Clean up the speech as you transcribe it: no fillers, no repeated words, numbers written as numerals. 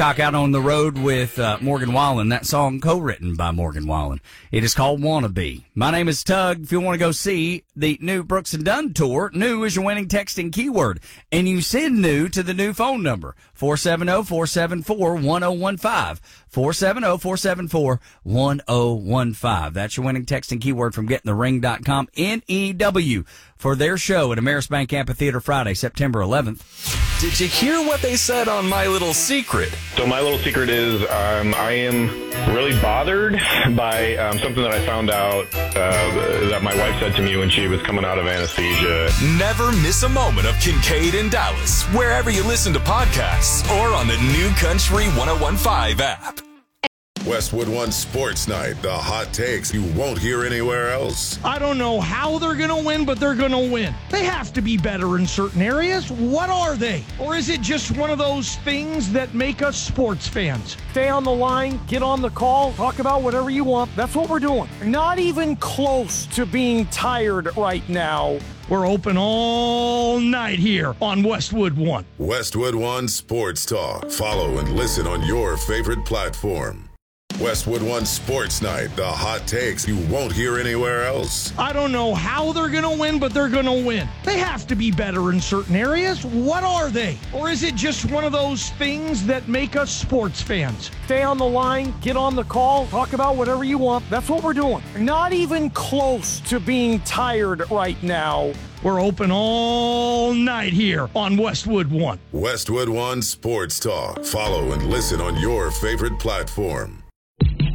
Talk out on the road with Morgan Wallen. That song co-written by Morgan Wallen. It is called Wannabe. My name is Tug. If you want to go see the new Brooks and Dunn tour, new is your winning texting keyword. And you send new to the new phone number, 470-474-1015. 470-474-1015. That's your winning texting keyword from gettingthering.com. NEW for their show at Ameris Bank Amphitheater Friday, September 11th. Did you hear what they said on My Little Secret? So my little secret is I am really bothered by something that I found out that my wife said to me when she was coming out of anesthesia. Never miss a moment of Kincaid in Dallas, wherever you listen to podcasts or on the New Country 101.5 app. Westwood One Sports Night, the hot takes you won't hear anywhere else. I don't know how they're going to win, but they're going to win. They have to be better in certain areas. What are they? Or is it just one of those things that make us sports fans? Stay on the line, get on the call, talk about whatever you want. That's what we're doing. Not even close to being tired right now. We're open all night here on Westwood One. Westwood One Sports Talk. Follow and listen on your favorite platform. Westwood One Sports Night, the hot takes you won't hear anywhere else. I don't know how they're going to win, but they're going to win. They have to be better in certain areas. What are they? Or is it just one of those things that make us sports fans? Stay on the line, get on the call, talk about whatever you want. That's what we're doing. Not even close to being tired right now. We're open all night here on Westwood One. Westwood One Sports Talk. Follow and listen on your favorite platform.